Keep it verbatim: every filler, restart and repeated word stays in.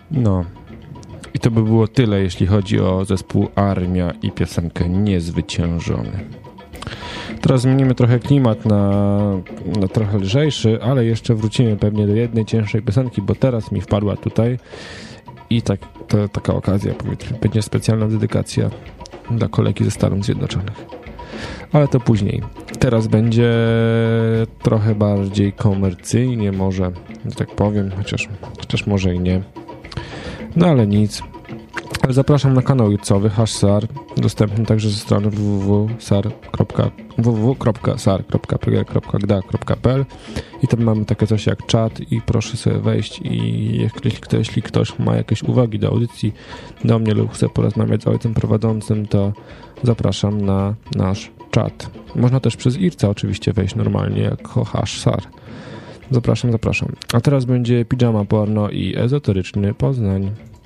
No. I to by było tyle, jeśli chodzi o zespół Armia i piosenkę Niezwyciężony. Teraz zmienimy trochę klimat na, na trochę lżejszy, ale jeszcze wrócimy pewnie do jednej cięższej piosenki, bo teraz mi wpadła tutaj i tak, to taka okazja, powiedzmy, będzie specjalna dedykacja dla kolegi ze Stanów Zjednoczonych. Ale to później. Teraz będzie trochę bardziej komercyjnie może, że tak powiem, chociaż, chociaż może i nie. No ale nic. Zapraszam na kanał YouTube'owy HashSar, dostępny także ze strony w w w kropka sar kropka p g kropka g d a kropka p l i tam mamy takie coś jak czat i proszę sobie wejść i jeśli ktoś, jeśli ktoś ma jakieś uwagi do audycji do mnie lub chce porozmawiać z ojcem prowadzącym, to zapraszam na nasz czat. Można też przez Irca oczywiście wejść normalnie jako HashSar. Zapraszam, zapraszam. A teraz będzie Pijama Porno i Ezoteryczny Poznań.